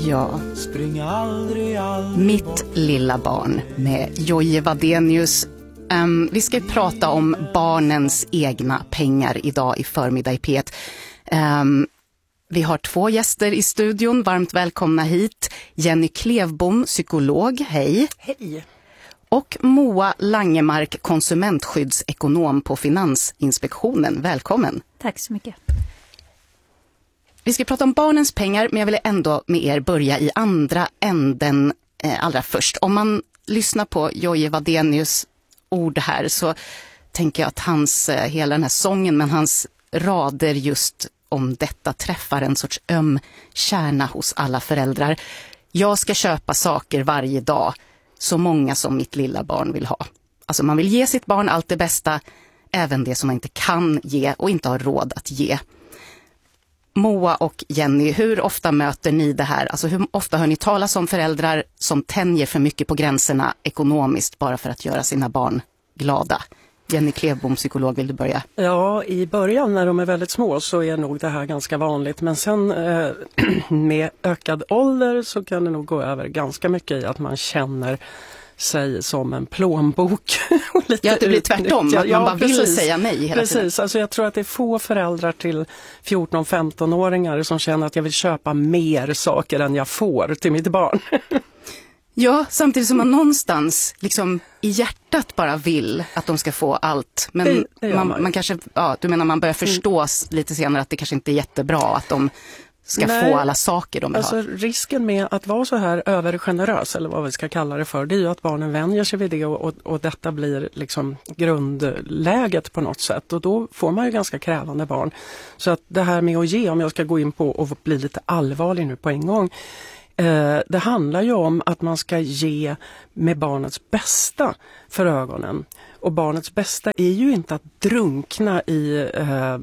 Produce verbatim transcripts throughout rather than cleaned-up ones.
Ja, Mitt lilla barn med Jojje Wadenius. Um, vi ska prata om barnens egna pengar idag i förmiddag i P ett. Um, vi har två gäster i studion. Varmt välkomna hit. Jenny Klevbom, psykolog. Hej. Hej. Och Moa Langemark, konsumentskyddsekonom på Finansinspektionen. Välkommen. Tack så mycket. Vi ska prata om barnens pengar, men jag vill ändå med er börja i andra änden eh, allra först. Om man lyssnar på Jojje Wadenius ord här så tänker jag att hans, eh, hela den här sången, men hans rader just om detta träffar en sorts öm kärna hos alla föräldrar. Jag ska köpa saker varje dag, så många som mitt lilla barn vill ha. Alltså man vill ge sitt barn allt det bästa, även det som man inte kan ge och inte har råd att ge. Moa och Jenny, hur ofta möter ni det här? Alltså hur ofta hör ni talas om föräldrar som tänjer för mycket på gränserna ekonomiskt bara för att göra sina barn glada? Jenny Klevbom, psykolog, vill du börja? Ja, i början när de är väldigt små så är nog det här ganska vanligt. Men sen eh, med ökad ålder så kan det nog gå över ganska mycket i att man känner sig som en plånbok. Lite ja, det blir tvärtom. Man ja, bara precis, vill säga nej hela precis. tiden. Precis, alltså jag tror att det är få föräldrar till fjorton-femton-åringar som känner att jag vill köpa mer saker än jag får till mitt barn. Ja, samtidigt som man någonstans liksom i hjärtat bara vill att de ska få allt. Men det, det man, man. man kanske, ja, du menar man börjar förstå mm. lite senare att det kanske inte är jättebra att de ska Nej, få alla saker de vill alltså, ha. Risken med att vara så här övergenerös, eller vad vi ska kalla det för, det är ju att barnen vänjer sig vid det och, och, och detta blir liksom grundläget på något sätt. Och då får man ju ganska krävande barn. Så att det här med att ge, om jag ska gå in på och bli lite allvarlig nu på en gång, eh, det handlar ju om att man ska ge med barnets bästa för ögonen. Och barnets bästa är ju inte att drunkna i eh,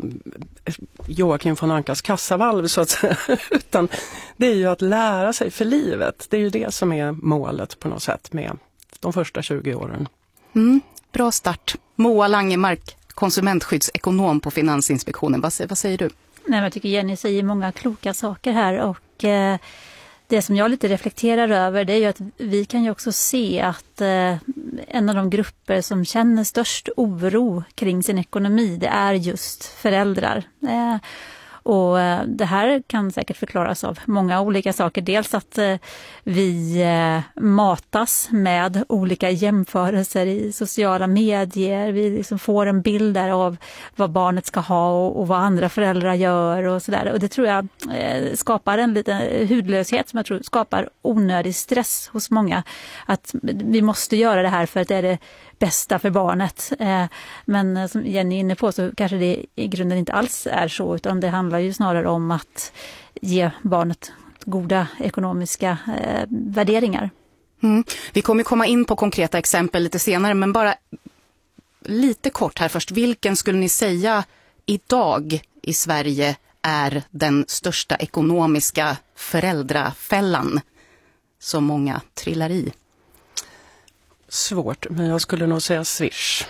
Joakim von Ankas kassavalv så att säga, utan det är ju att lära sig för livet. Det är ju det som är målet på något sätt med de första tjugo åren. Mm, bra start. Moa Langemark, konsumentskyddsekonom på Finansinspektionen. Vad, vad säger du? Nej, jag tycker Jenny säger många kloka saker här och eh, det som jag lite reflekterar över det är ju att vi kan ju också se att eh, en av de grupper som känner störst oro kring sin ekonomi, det är just föräldrar. Eh, och eh, det här kan säkert förklaras av många olika saker. Dels att eh, vi eh, matas med olika jämförelser i sociala medier. Vi liksom får en bild där av vad barnet ska ha och, och vad andra föräldrar gör och sådär. Och det tror jag eh, skapar en liten hudlöshet som jag tror skapar onödig stress hos många. Att vi måste göra det här för att det är det bästa för barnet. Eh, men som Jenny är inne på så kanske det i grunden inte alls är så, utan det handlar ju snarare om att ge barnet goda ekonomiska eh, värderingar. Mm. Vi kommer komma in på konkreta exempel lite senare, men bara lite kort här först. Vilken skulle ni säga idag i Sverige är den största ekonomiska föräldrafällan som många trillar i? Svårt, men jag skulle nog säga Swish.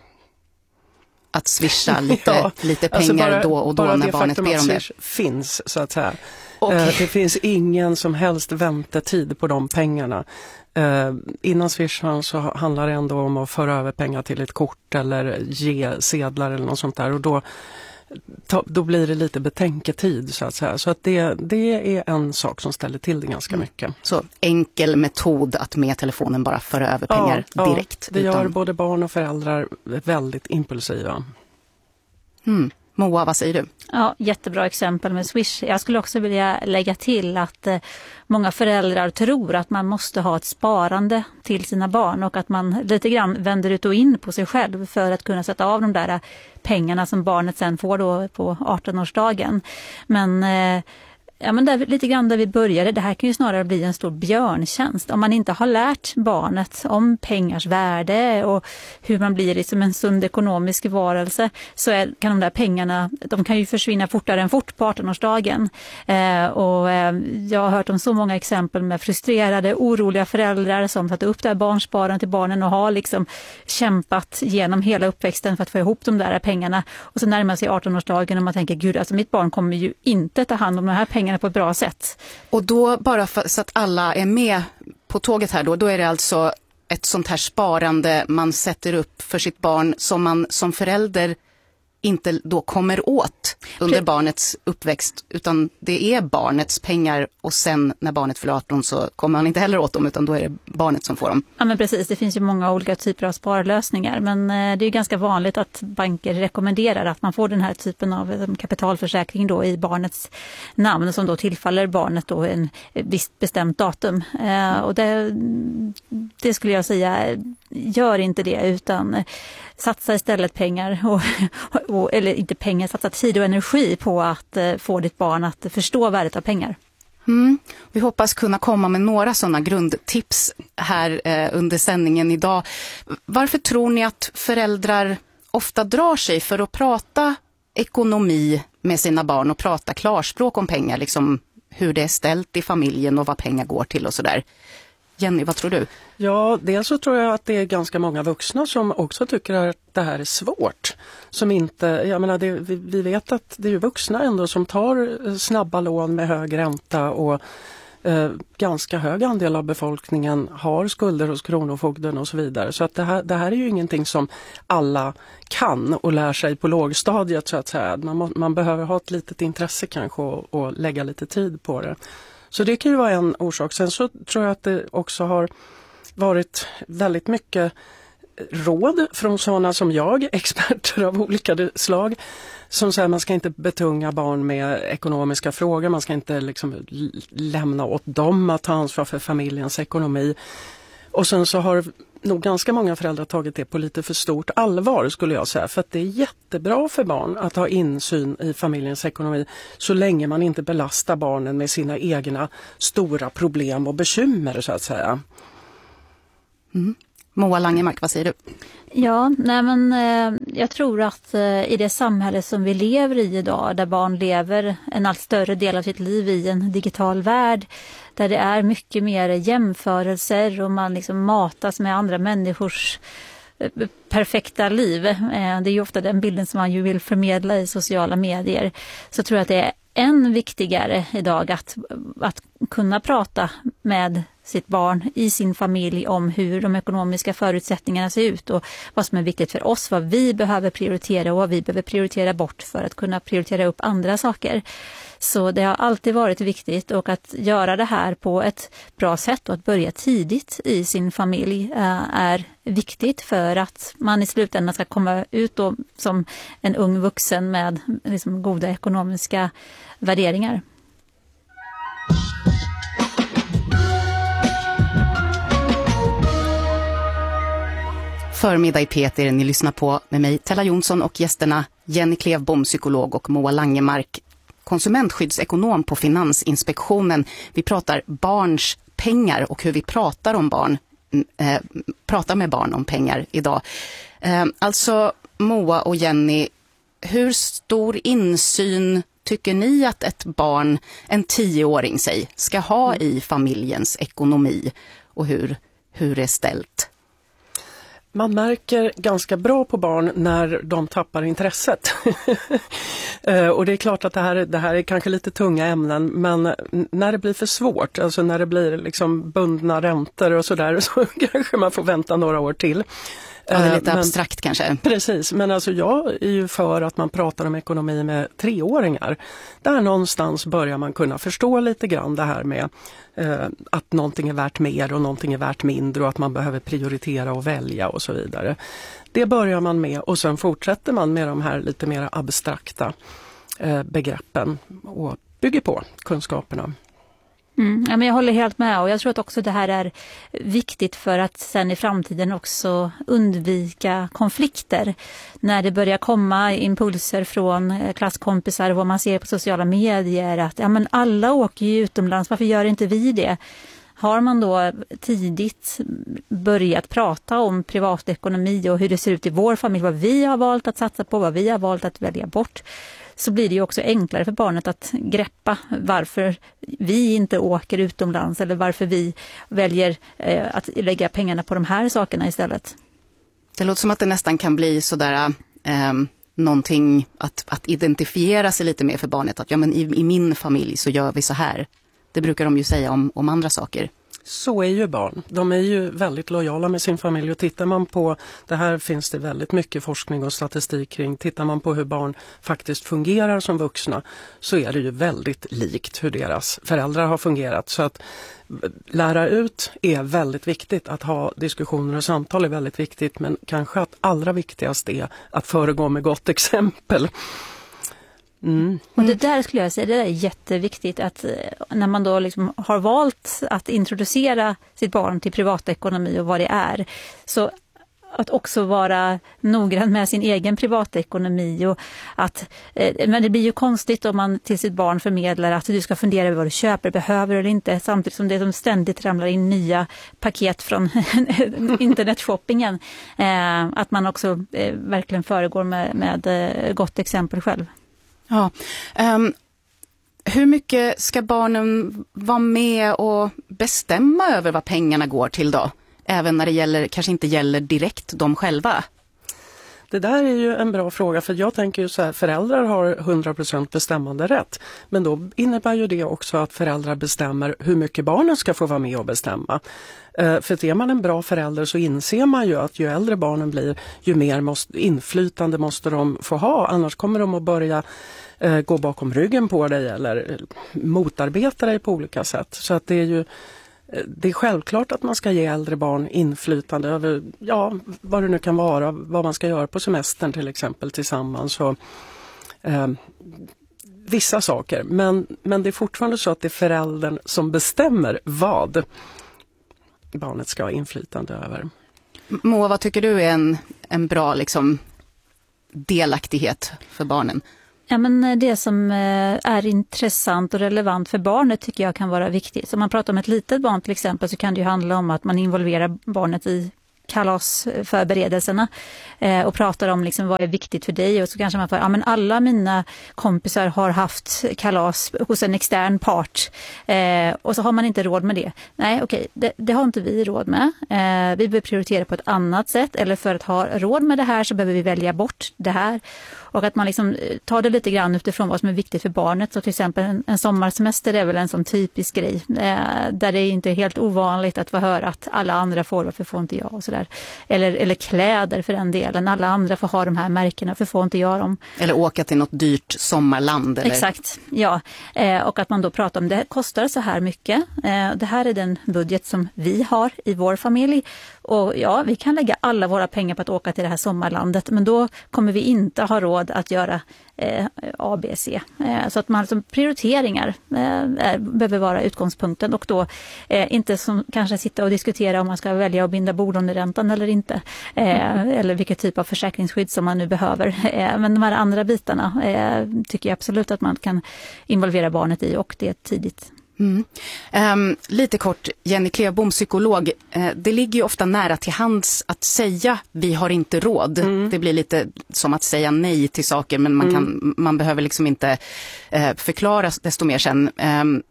Att swisha lite, ja, lite pengar alltså bara, då och då när barnet ber om det. Swish finns så att säga. Okay. Det finns ingen som helst väntetid på de pengarna. Uh, innan Swishan så handlar det ändå om att föra över pengar till ett kort eller ge sedlar eller något sånt där. Och då, ta, då blir det lite betänketid så att säga. Så att det, det är en sak som ställer till det ganska mycket. Så enkel metod att med telefonen bara föra över pengar ja, direkt. Ja, det utan... gör både barn och föräldrar väldigt impulsiva. Mm. Moa, vad säger du? Ja, jättebra exempel med Swish. Jag skulle också vilja lägga till att eh, många föräldrar tror att man måste ha ett sparande till sina barn och att man lite grann vänder ut och in på sig själv för att kunna sätta av de där pengarna som barnet sen får då på arton-årsdagen. Men eh, Ja, men där, lite grann där vi började, det här kan ju snarare bli en stor björntjänst. Om man inte har lärt barnet om pengars värde och hur man blir liksom en sund ekonomisk varelse, så är, kan de där pengarna, de kan ju försvinna fortare än fort på arton-årsdagen. Eh, och eh, jag har hört om så många exempel med frustrerade, oroliga föräldrar som satt upp det här barnsparandet till barnen och har liksom kämpat genom hela uppväxten för att få ihop de där pengarna. Och så närmar sig arton-årsdagen och man tänker, gud, alltså mitt barn kommer ju inte ta hand om de här pengarna pengarna på ett bra sätt. Och då, bara för, så att alla är med på tåget här då, då är det alltså ett sånt här sparande man sätter upp för sitt barn som man som förälder inte då kommer åt under barnets uppväxt, utan det är barnets pengar och sen när barnet fyller arton så kommer man inte heller åt dem, utan då är det barnet som får dem. Ja, men precis, det finns ju många olika typer av sparlösningar, men det är ju ganska vanligt att banker rekommenderar att man får den här typen av kapitalförsäkring då i barnets namn som då tillfaller barnet då en visst bestämt datum. Och det, det skulle jag säga, gör inte det, utan satsa istället pengar, och, och, eller inte pengar, satsa tid och energi på att uh, få ditt barn att förstå värdet av pengar. Mm. Vi hoppas kunna komma med några sådana grundtips här eh, under sändningen idag. Varför tror ni att föräldrar ofta drar sig för att prata ekonomi med sina barn och prata klarspråk om pengar, liksom hur det är ställt i familjen och vad pengar går till och sådär? Jenny, vad tror du? Ja, dels så tror jag att det är ganska många vuxna som också tycker att det här är svårt. Som inte, jag menar, det, vi, vi vet att det är ju vuxna ändå som tar snabba lån med hög ränta, och eh, ganska hög andel av befolkningen har skulder hos kronofogden och så vidare. Så att det här, det här är ju ingenting som alla kan och lär sig på lågstadiet, så att säga. Man, må, man behöver ha ett litet intresse kanske och, och lägga lite tid på det. Så det kan ju vara en orsak. Sen så tror jag att det också har varit väldigt mycket råd från sådana som jag, experter av olika slag, som säger att man ska inte betunga barn med ekonomiska frågor, man ska inte liksom lämna åt dem att ta ansvar för familjens ekonomi. Och sen så har nog ganska många föräldrar tagit det på lite för stort allvar, skulle jag säga. För att det är jättebra för barn att ha insyn i familjens ekonomi så länge man inte belastar barnen med sina egna stora problem och bekymmer, så att säga. Mm. Moa Langemark, vad säger du? Ja, nej men eh, jag tror att eh, i det samhälle som vi lever i idag, där barn lever en allt större del av sitt liv i en digital värld, där det är mycket mer jämförelser och man liksom matas med andra människors eh, perfekta liv. Eh, det är ju ofta den bilden som man ju vill förmedla i sociala medier. Så tror jag att det är än viktigare idag att, att kunna prata med sitt barn i sin familj om hur de ekonomiska förutsättningarna ser ut och vad som är viktigt för oss, vad vi behöver prioritera och vad vi behöver prioritera bort för att kunna prioritera upp andra saker. Så det har alltid varit viktigt, och att göra det här på ett bra sätt och att börja tidigt i sin familj är viktigt för att man i slutändan ska komma ut då som en ung vuxen med liksom goda ekonomiska värderingar. Förmiddag i Peter, ni lyssnar på med mig Tella Jonsson och gästerna Jenny Klevbom, psykolog, och Moa Langemark, konsumentskyddsekonom på Finansinspektionen. Vi pratar barns pengar och hur vi pratar om barn, eh, pratar med barn om pengar idag. Eh, alltså Moa och Jenny, hur stor insyn tycker ni att ett barn, en tioåring säg, ska ha i familjens ekonomi, och hur, hur det är ställt? Man märker ganska bra på barn när de tappar intresset. Och det är klart att det här, det här är kanske lite tunga ämnen, men när det blir för svårt, alltså när det blir liksom bundna räntor och sådär, så kanske man får vänta några år till. Ja, det är lite men, abstrakt kanske. Precis, men alltså jag är ju för att man pratar om ekonomi med treåringar. Där någonstans börjar man kunna förstå lite grann det här med eh, att någonting är värt mer och någonting är värt mindre, och att man behöver prioritera och välja och så vidare. Det börjar man med, och sen fortsätter man med de här lite mer abstrakta eh, begreppen och bygger på kunskaperna. Mm, ja, men jag håller helt med, och jag tror att också det här är viktigt för att sen i framtiden också undvika konflikter. När det börjar komma impulser från klasskompisar och vad man ser på sociala medier att ja, men alla åker ju utomlands, varför gör inte vi det? Har man då tidigt börjat prata om privatekonomi och hur det ser ut i vår familj, vad vi har valt att satsa på, vad vi har valt att välja bort, så blir det ju också enklare för barnet att greppa varför vi inte åker utomlands eller varför vi väljer eh, att lägga pengarna på de här sakerna istället. Det låter som att det nästan kan bli sådär eh, någonting att, att identifiera sig lite med för barnet. Att ja, men i, i min familj så gör vi så här. Det brukar de ju säga om, om andra saker. Så är ju barn. De är ju väldigt lojala med sin familj och tittar man på, det här finns det väldigt mycket forskning och statistik kring, tittar man på hur barn faktiskt fungerar som vuxna så är det ju väldigt likt hur deras föräldrar har fungerat. Så att lära ut är väldigt viktigt, att ha diskussioner och samtal är väldigt viktigt, men kanske att allra viktigast är att föregå med gott exempel. Mm. Och det där skulle jag säga, det är jätteviktigt att när man då liksom har valt att introducera sitt barn till privatekonomi och vad det är, så att också vara noggrann med sin egen privatekonomi och att, men det blir ju konstigt om man till sitt barn förmedlar att du ska fundera över vad du köper, behöver eller inte, samtidigt som det som ständigt ramlar in nya paket från internetshoppingen. Att man också verkligen föregår med, med gott exempel själv. Ja, um, hur mycket ska barnen vara med och bestämma över vad pengarna går till då? Även när det gäller, kanske inte gäller direkt de själva. Det där är ju en bra fråga, för jag tänker ju så här, föräldrar har hundra procent bestämmande rätt. Men då innebär ju det också att föräldrar bestämmer hur mycket barnen ska få vara med och bestämma. Uh, för är man en bra förälder så inser man ju att ju äldre barnen blir, ju mer måste, inflytande måste de få ha. Annars kommer de att börja uh, gå bakom ryggen på dig eller motarbeta dig på olika sätt. Så att det är ju Det är självklart att man ska ge äldre barn inflytande över, ja, vad det nu kan vara, vad man ska göra på semestern till exempel tillsammans och eh, vissa saker. Men, men det är fortfarande så att det är föräldern som bestämmer vad barnet ska ha inflytande över. Moa, vad tycker du är en, en bra liksom, delaktighet för barnen? Ja, men det som är intressant och relevant för barnet tycker jag kan vara viktigt. Så om man pratar om ett litet barn till exempel så kan det ju handla om att man involverar barnet i kalasförberedelserna eh, och pratar om liksom vad är viktigt för dig, och så kanske man får, ja men alla mina kompisar har haft kalas hos en extern part eh, och så har man inte råd med det. Nej, okej, det, det har inte vi råd med. Eh, vi behöver prioritera på ett annat sätt, eller för att ha råd med det här så behöver vi välja bort det här. Och att man liksom tar det lite grann utifrån vad som är viktigt för barnet. Så till exempel en, en sommarsemester är väl en sån typisk grej. Eh, där det är inte helt ovanligt att få höra att alla andra får, varför får inte jag och sådär. Eller, eller kläder för den delen. Alla andra får ha de här märkena, för får inte jag dem. Eller åka till något dyrt sommarland. Eller? Exakt, ja. Eh, och att man då pratar om det kostar så här mycket. Eh, det här är den budget som vi har i vår familj. Och ja, vi kan lägga alla våra pengar på att åka till det här sommarlandet, men då kommer vi inte ha råd att göra eh, A, B, C. Eh, så att man alltså prioriteringar eh, behöver vara utgångspunkten, och då eh, inte som kanske sitta och diskutera om man ska välja att binda bolåneräntan eller inte. Eh, mm. Eller vilket typ av försäkringsskydd som man nu behöver. Eh, men de här andra bitarna eh, tycker jag absolut att man kan involvera barnet i, och det tidigt. Mm. Um, lite kort, Jenny Klevbom, psykolog. Uh, det ligger ju ofta nära till hands att säga vi har inte råd. Mm. Det blir lite som att säga nej till saker, men man, kan, mm. man behöver liksom inte uh, förklara desto mer sen. Um,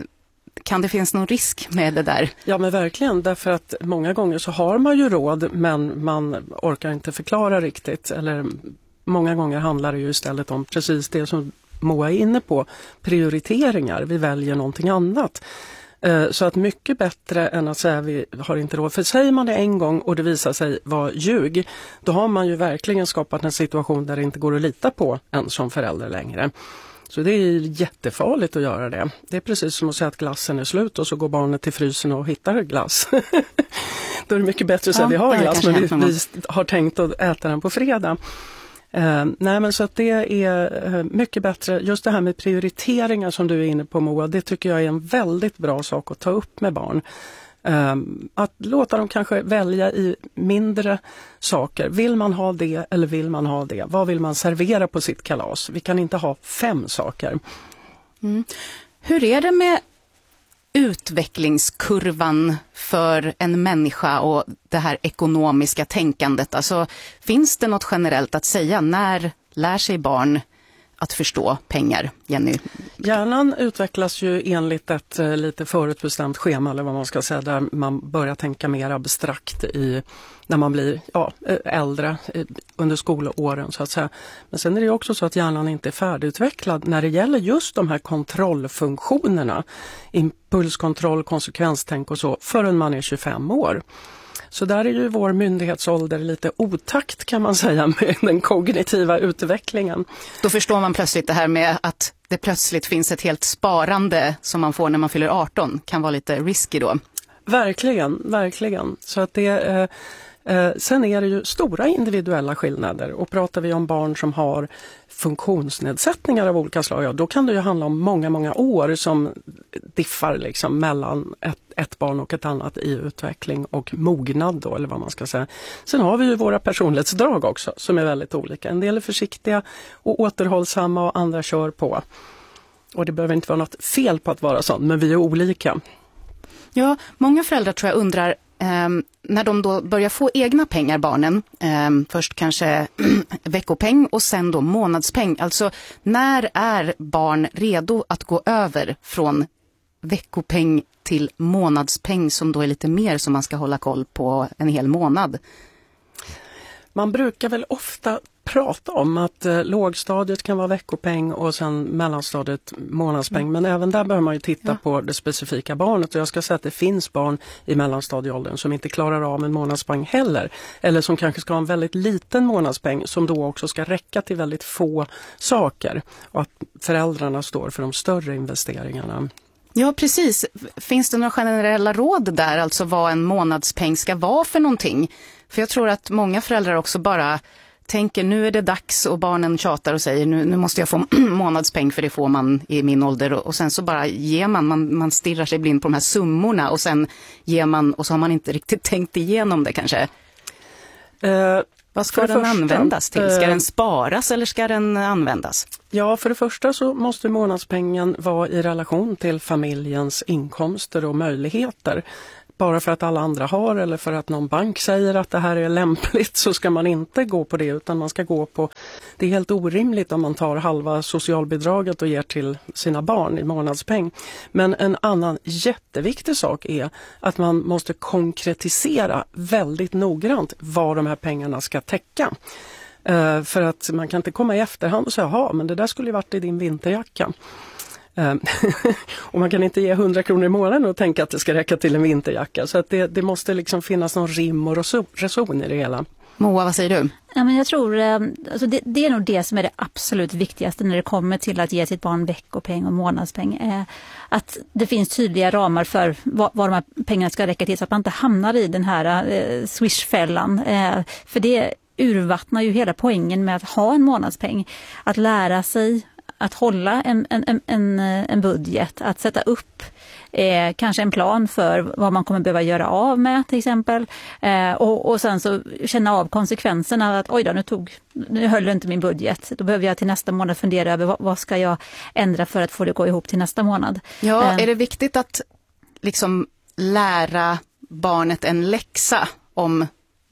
kan det finnas någon risk med det där? Ja, men verkligen, därför att många gånger så har man ju råd, men man orkar inte förklara riktigt. Eller många gånger handlar det ju istället om precis det som Moa är inne på, prioriteringar. Vi väljer någonting annat. Så att mycket bättre än att säga vi har inte råd. För säger man det en gång och det visar sig vara ljug, då har man ju verkligen skapat en situation där det inte går att lita på en som förälder längre. Så det är jättefarligt att göra det. Det är precis som att säga att glassen är slut och så går barnet till frysen och hittar glass. Då är det mycket bättre att säga att ja, vi har glass, men vi, vi har tänkt att äta den på fredag. Uh, nej men så att det är uh, mycket bättre, just det här med prioriteringar som du är inne på, Moa, det tycker jag är en väldigt bra sak att ta upp med barn. Uh, att låta dem kanske välja i mindre saker. Vill man ha det eller vill man ha det? Vad vill man servera på sitt kalas? Vi kan inte ha fem saker. Mm. Hur är det med utvecklingskurvan för en människa och det här ekonomiska tänkandet? Alltså, finns det något generellt att säga? När lär sig barn att förstå pengar, Jenny? Hjärnan utvecklas ju enligt ett eh, lite förutbestämt schema, eller vad man ska säga, där man börjar tänka mer abstrakt i, när man blir ja, äldre eh, under skolåren så att säga. Men sen är det också så att hjärnan inte är färdigutvecklad när det gäller just de här kontrollfunktionerna, impulskontroll, konsekvenstänk och så, förrän man är tjugofem år. Så där är ju vår myndighetsålder lite otakt, kan man säga, med den kognitiva utvecklingen. Då förstår man plötsligt det här med att det plötsligt finns ett helt sparande som man får när man fyller arton. Kan vara lite risky då. Verkligen, verkligen. Så att det, eh, eh, sen är det ju stora individuella skillnader, och pratar vi om barn som har funktionsnedsättningar av olika slag, ja, då kan det ju handla om många, många år som diffar liksom mellan ett, ett barn och ett annat i utveckling och mognad då, eller vad man ska säga. Sen har vi ju våra personlighetsdrag också som är väldigt olika. En del är försiktiga och återhållsamma och andra kör på. Och det behöver inte vara något fel på att vara sån, men vi är olika. Ja, många föräldrar tror jag undrar eh, när de då börjar få egna pengar, barnen, eh, först kanske veckopeng och sen då månadspeng. Alltså när är barn redo att gå över från veckopeng till månadspeng som då är lite mer som man ska hålla koll på en hel månad? Man brukar väl ofta prata om att eh, lågstadiet kan vara veckopeng och sen mellanstadiet månadspeng. Mm. Men även där bör man ju titta ja. på det specifika barnet. Och jag ska säga att det finns barn i mellanstadieåldern som inte klarar av en månadspeng heller. Eller som kanske ska ha en väldigt liten månadspeng som då också ska räcka till väldigt få saker. Och att föräldrarna står för de större investeringarna. Ja, precis. Finns det några generella råd där, alltså vad en månadspeng ska vara för någonting? För jag tror att många föräldrar också bara tänker nu är det dags och barnen tjatar och säger nu, nu måste jag få månadspeng för det får man i min ålder. Och, och sen så bara ger man, man, man stirrar sig blind på de här summorna och sen ger man och så har man inte riktigt tänkt igenom det kanske. Uh, Vad ska den första, användas till? Ska uh, den sparas eller ska den användas? Ja, för det första så måste månadspengen vara i relation till familjens inkomster och möjligheter. Bara för att alla andra har eller för att någon bank säger att det här är lämpligt så ska man inte gå på det, utan man ska gå på, det är helt orimligt om man tar halva socialbidraget och ger till sina barn i månadspeng. Men en annan jätteviktig sak är att man måste konkretisera väldigt noggrant vad de här pengarna ska täcka. Uh, för att man kan inte komma i efterhand och säga, ja men det där skulle ju varit i din vinterjacka. Och man kan inte ge hundra kronor i månaden och tänka att det ska räcka till en vinterjacka. Så att det, det måste liksom finnas någon rim och reson i det hela. Moa, vad säger du? Ja, men jag tror alltså det, det är nog det som är det absolut viktigaste när det kommer till att ge sitt barn veckopeng och månadspeng. Eh, att det finns tydliga ramar för vad, vad de här pengarna ska räcka till så att man inte hamnar i den här eh, swishfällan. Eh, för det urvattnar ju hela poängen med att ha en månadspeng. Att lära sig att hålla en, en, en, en budget, att sätta upp eh, kanske en plan för vad man kommer behöva göra av med till exempel. Eh, och, och sen så känna av konsekvenserna att oj då, nu, tog, nu höll inte min budget. Då behöver jag till nästa månad fundera över vad, vad ska jag ändra för att få det gå ihop till nästa månad. Ja, eh. är det viktigt att liksom lära barnet en läxa om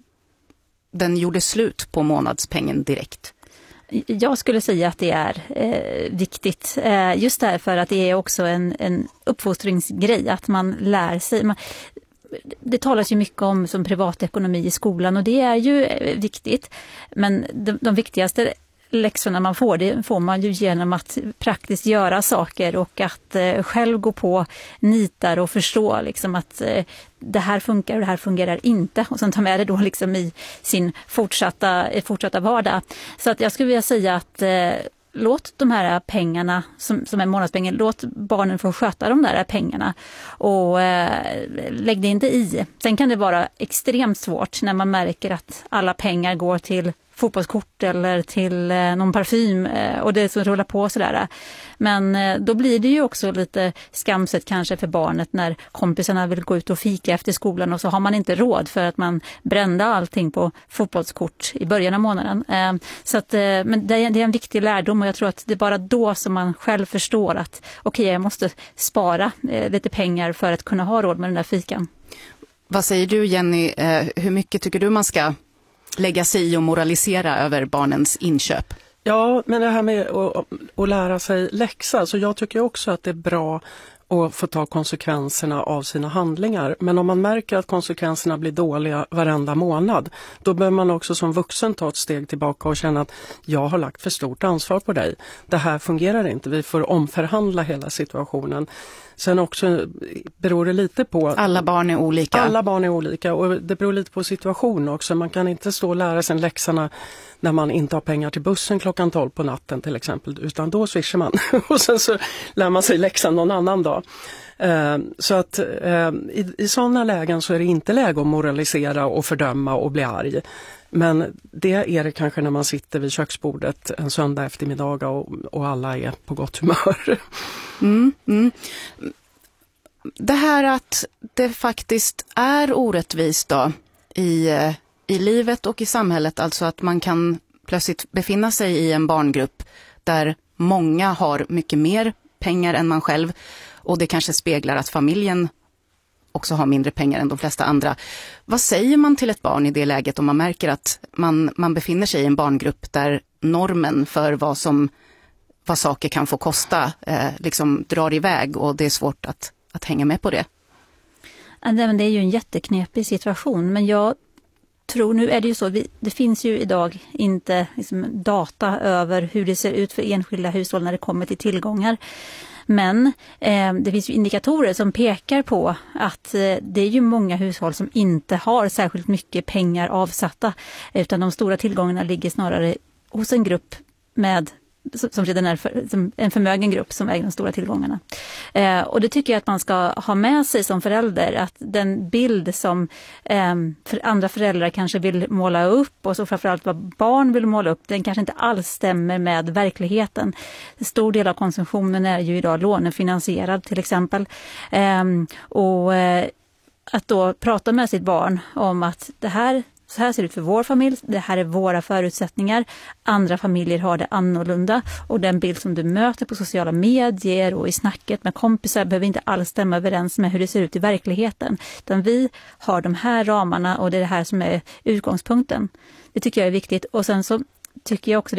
den gjorde slut på månadspengen direkt? Jag skulle säga att det är eh, viktigt. Eh, just därför att det är också en, en uppfostringsgrej att man lär sig. Man, det talas ju mycket om som privatekonomi i skolan och det är ju eh, viktigt. Men de, de viktigaste läxorna man får, det får man ju genom att praktiskt göra saker och att eh, själv gå på nitar och förstå liksom att eh, det här funkar och det här fungerar inte och sen ta med det då liksom i sin fortsatta, eh, fortsatta vardag. Så att jag skulle vilja säga att eh, låt de här pengarna som, som är månadspengen, låt barnen få sköta de där pengarna och eh, lägg det inte i. Sen kan det vara extremt svårt när man märker att alla pengar går till fotbollskort eller till eh, någon parfym eh, och det som rullar på sådär. Men eh, då blir det ju också lite skamset kanske för barnet när kompisarna vill gå ut och fika efter skolan och så har man inte råd för att man brände allting på fotbollskort i början av månaden. Eh, så att, eh, men det är, det är en viktig lärdom och jag tror att det är bara då som man själv förstår att okej, okay, jag måste spara eh, lite pengar för att kunna ha råd med den där fikan. Vad säger du, Jenny? Eh, hur mycket tycker du man ska lägga sig i och moralisera över barnens inköp? Ja, men det här med att, att lära sig läxa, så jag tycker också att det är bra att få ta konsekvenserna av sina handlingar. Men om man märker att konsekvenserna blir dåliga varenda månad, då behöver man också som vuxen ta ett steg tillbaka och känna att jag har lagt för stort ansvar på dig. Det här fungerar inte, vi får omförhandla hela situationen. Sen också beror det lite på... Alla barn är olika. Alla barn är olika och det beror lite på situation också. Man kan inte stå och lära sig läxorna när man inte har pengar till bussen klockan tolv på natten till exempel, utan då swishar man och sen så lär man sig läxan någon annan dag. Så att i, i sådana lägen så är det inte läge att moralisera och fördöma och bli arg. Men det är det kanske när man sitter vid köksbordet en söndag eftermiddag och, och alla är på gott humör. Mm, mm. Det här att det faktiskt är orättvist då i, i livet och i samhället, alltså att man kan plötsligt befinna sig i en barngrupp där många har mycket mer pengar än man själv, och det kanske speglar att familjen också har mindre pengar än de flesta andra. Vad säger man till ett barn i det läget om man märker att man, man befinner sig i en barngrupp där normen för vad som vad saker kan få kosta eh, liksom drar iväg och det är svårt att, att hänga med på det? Ja, men det är ju en jätteknepig situation, men jag tror, nu är det ju så, vi, det finns ju idag inte liksom, data över hur det ser ut för enskilda hushåll när det kommer till tillgångar. Men eh, det finns ju indikatorer som pekar på att eh, det är ju många hushåll som inte har särskilt mycket pengar avsatta, utan de stora tillgångarna ligger snarare hos en grupp med som redan är för, som en förmögen grupp som äger de stora tillgångarna. Eh, och det tycker jag att man ska ha med sig som förälder, att den bild som eh, för andra föräldrar kanske vill måla upp, och så framförallt vad barn vill måla upp, den kanske inte alls stämmer med verkligheten. En stor del av konsumtionen är ju idag lånefinansierad till exempel. Eh, och eh, att då prata med sitt barn om att det här så här ser det ut för vår familj, det här är våra förutsättningar, andra familjer har det annorlunda, och den bild som du möter på sociala medier och i snacket med kompisar behöver inte alls stämma överens med hur det ser ut i verkligheten. Utan vi har de här ramarna och det är det här som är utgångspunkten. Det tycker jag är viktigt, och sen så tycker jag också